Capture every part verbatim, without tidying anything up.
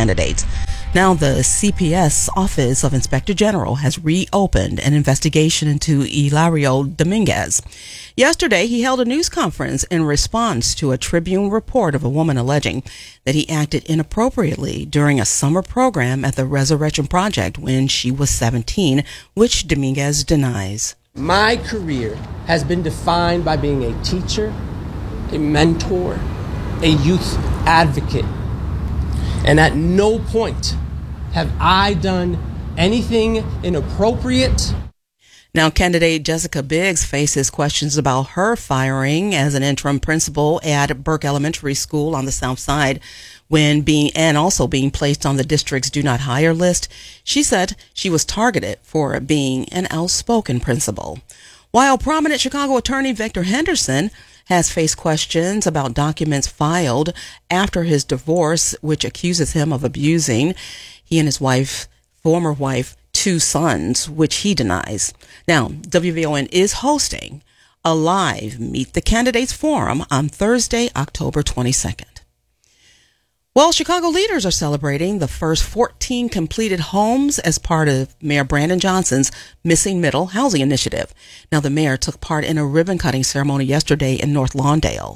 candidates. Now, the C P S Office of Inspector General has reopened an investigation into Hilario Dominguez. Yesterday, he held a news conference in response to a Tribune report of a woman alleging that he acted inappropriately during a summer program at the Resurrection Project when she was seventeen, which Dominguez denies. My career has been defined by being a teacher, a mentor, a youth advocate. And at no point have I done anything inappropriate. Now, candidate Jessica Biggs faces questions about her firing as an interim principal at Burke Elementary School on the South Side when being and also being placed on the district's do not hire list. She said she was targeted for being an outspoken principal. While prominent Chicago attorney Victor Henderson has faced questions about documents filed after his divorce, which accuses him of abusing he and his wife, former wife, two sons, which he denies. Now, W V O N is hosting a live Meet the Candidates Forum on Thursday, October twenty-second. Well, Chicago leaders are celebrating the first fourteen completed homes as part of Mayor Brandon Johnson's Missing Middle Housing Initiative. Now, the mayor took part in a ribbon-cutting ceremony yesterday in North Lawndale.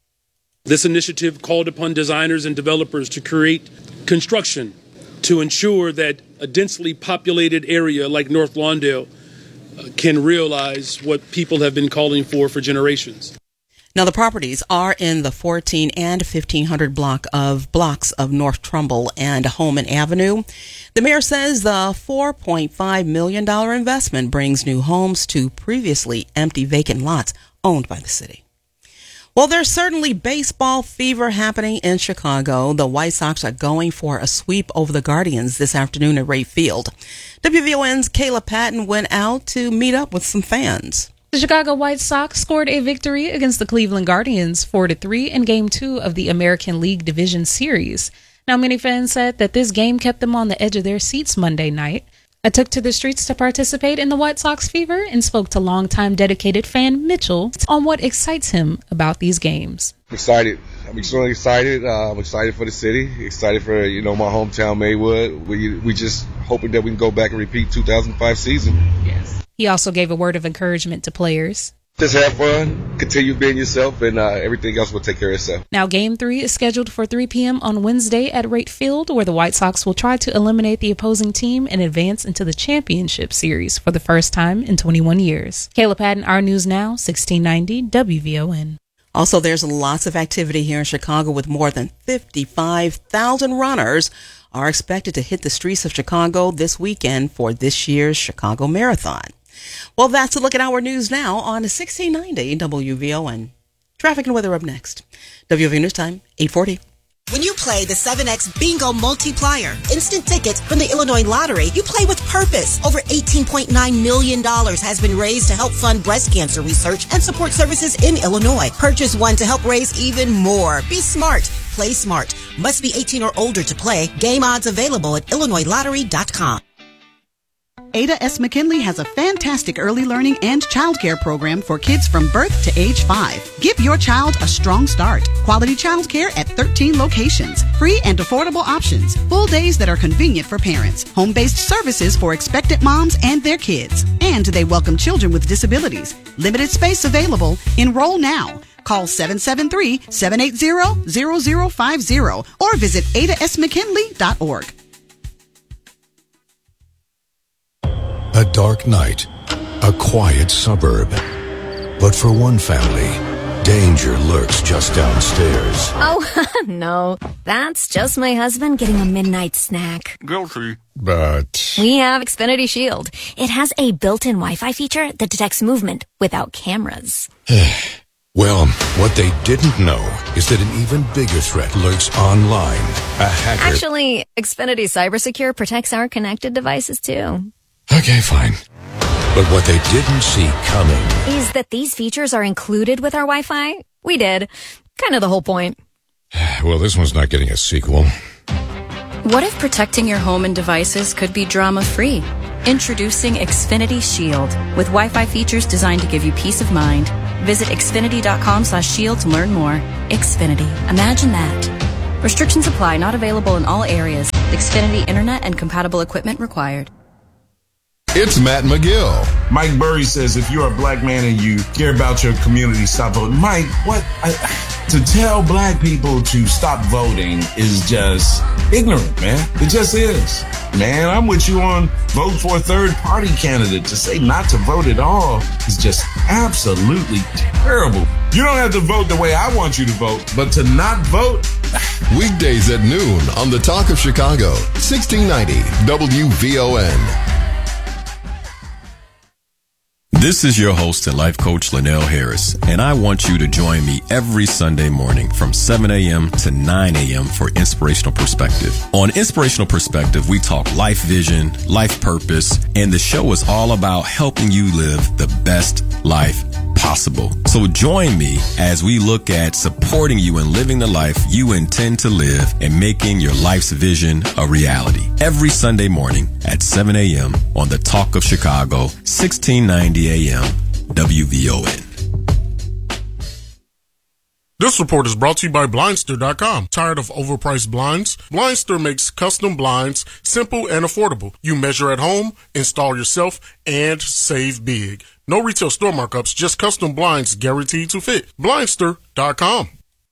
This initiative called upon designers and developers to create construction to ensure that a densely populated area like North Lawndale uh, can realize what people have been calling for for generations. Now, the properties are in the fourteen and fifteen hundred block of blocks of North Trumbull and Holman Avenue. The mayor says the four point five million dollars investment brings new homes to previously empty vacant lots owned by the city. Well, there's certainly baseball fever happening in Chicago. The White Sox are going for a sweep over the Guardians this afternoon at Wright Field. W V O N's Kayla Patton went out to meet up with some fans. The Chicago White Sox scored a victory against the Cleveland Guardians four to three in Game two of the American League Division Series. Now, many fans said that this game kept them on the edge of their seats Monday night. I took to the streets to participate in the White Sox fever and spoke to longtime dedicated fan Mitchell on what excites him about these games. Excited. I'm extremely excited. Uh, I'm excited for the city. Excited for, you know, my hometown, Maywood. We we just hoping that we can go back and repeat two thousand five season. Yes. He also gave a word of encouragement to players. Just have fun, continue being yourself, and uh, everything else will take care of itself. Now, Game three is scheduled for three p.m. on Wednesday at Wright Field, where the White Sox will try to eliminate the opposing team and advance into the championship series for the first time in twenty-one years. Kayla Patton, Our News Now, sixteen ninety W V O N. Also, there's lots of activity here in Chicago with more than fifty-five thousand runners are expected to hit the streets of Chicago this weekend for this year's Chicago Marathon. Well, that's a look at Our News Now on sixteen ninety W V O N. Traffic and weather up next. W V O News Time, eight forty. When you play the seven X Bingo Multiplier, instant tickets from the Illinois Lottery, you play with purpose. Over eighteen point nine million dollars has been raised to help fund breast cancer research and support services in Illinois. Purchase one to help raise even more. Be smart. Play smart. Must be eighteen or older to play. Game odds available at illinois lottery dot com. Ada S. McKinley has a fantastic early learning and childcare program for kids from birth to age five. Give your child a strong start. Quality childcare at thirteen locations. Free and affordable options. Full days that are convenient for parents. Home-based services for expectant moms and their kids. And they welcome children with disabilities. Limited space available. Enroll now. Call seven seven three, seven eight zero, zero zero five zero or visit ada s mckinley dot org. A dark night, a quiet suburb. But for one family, danger lurks just downstairs. Oh, no. That's just my husband getting a midnight snack. Guilty. But we have Xfinity Shield. It has a built-in Wi-Fi feature that detects movement without cameras. Well, what they didn't know is that an even bigger threat lurks online. A hacker... Actually, Xfinity CyberSecure protects our connected devices, too. Okay, fine. But what they didn't see coming is that these features are included with our Wi-Fi. We did. Kind of the whole point. Well, this one's not getting a sequel. What if protecting your home and devices could be drama-free? Introducing Xfinity Shield with Wi-Fi features designed to give you peace of mind. Visit xfinity.com slash shield to learn more. Xfinity. Imagine that. Restrictions apply. Not available in all areas. Xfinity Internet and compatible equipment required. It's Matt McGill. Mike Burry says if you're a black man and you care about your community, stop voting. Mike, what? I, to tell black people to stop voting is just ignorant, man. It just is. Man, I'm with you on vote for a third party candidate. To say not to vote at all is just absolutely terrible. You don't have to vote the way I want you to vote, but to not vote. Weekdays at noon on the Talk of Chicago, sixteen ninety W V O N. This is your host and life coach, Linnell Harris, and I want you to join me every Sunday morning from seven a.m. to nine a.m. for Inspirational Perspective. On Inspirational Perspective, we talk life vision, life purpose, and the show is all about helping you live the best life possible. So join me as we look at supporting you in living the life you intend to live and making your life's vision a reality. Every Sunday morning at seven a.m. on the Talk of Chicago, sixteen ninety a.m. W V O N. This report is brought to you by Blindster dot com. Tired of overpriced blinds? Blindster makes custom blinds simple and affordable. You measure at home, install yourself, and save big. No retail store markups, just custom blinds guaranteed to fit. Blindster dot com.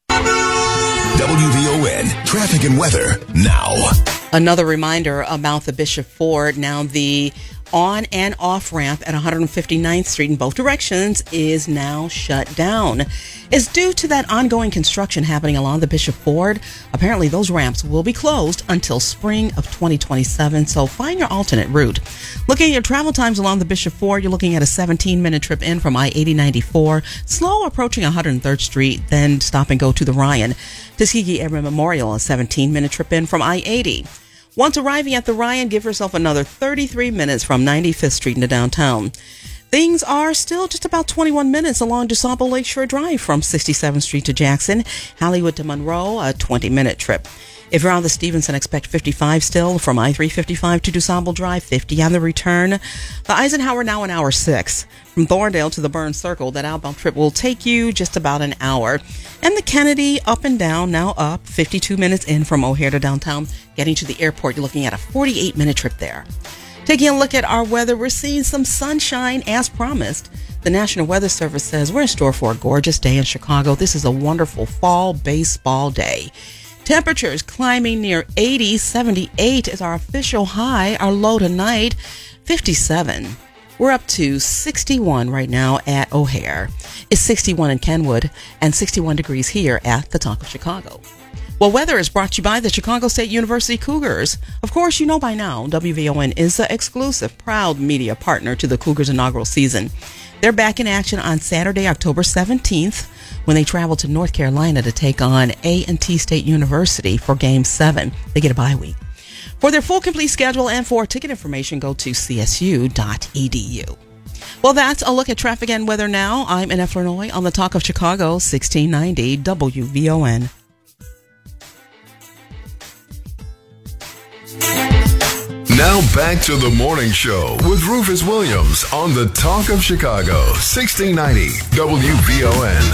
W V O N traffic and weather now. Another reminder about the Bishop Ford. Now the on and off ramp at one hundred fifty-ninth Street in both directions is now shut down. It's due to that ongoing construction happening along the Bishop Ford. Apparently those ramps will be closed until spring of twenty twenty-seven, so find your alternate route. Looking at your travel times along the Bishop Ford, you're looking at a seventeen minute trip in from I eighty ninety-four, slow approaching one hundred third Street, then stop and go to the Ryan. Tuskegee Airmen Memorial, a seventeen minute trip in from I eighty. Once arriving at the Ryan, give yourself another thirty-three minutes from ninety-fifth Street into downtown. Things are still just about twenty-one minutes along DuSable Lakeshore Drive from sixty-seventh Street to Jackson. Hollywood to Monroe, a twenty minute trip. If you're on the Stevenson, expect fifty-five still from I three fifty-five to DuSable Drive, fifty on the return. The Eisenhower now an hour six. From Thorndale to the Burns Circle, that outbound trip will take you just about an hour. And the Kennedy up and down, now up, fifty-two minutes in from O'Hare to downtown. Getting to the airport, you're looking at a forty-eight minute trip there. Taking a look at our weather, we're seeing some sunshine as promised. The National Weather Service says we're in store for a gorgeous day in Chicago. This is a wonderful fall baseball day. Temperatures climbing near eighty, seventy-eight is our official high. Our low tonight, fifty-seven. We're up to sixty-one right now at O'Hare. It's sixty-one in Kenwood and sixty-one degrees here at the Talk of Chicago. Well, weather is brought to you by the Chicago State University Cougars. Of course, you know by now, W V O N is the exclusive, proud media partner to the Cougars' inaugural season. They're back in action on Saturday, October seventeenth, when they travel to North Carolina to take on A and T State University for Game seven. They get a bye week. For their full complete schedule and for ticket information, go to c s u dot e d u. Well, that's a look at traffic and weather now. I'm Annette Flournoy on the Talk of Chicago, sixteen ninety W V O N. Now back to the morning show with Rufus Williams on the Talk of Chicago, sixteen ninety W V O N.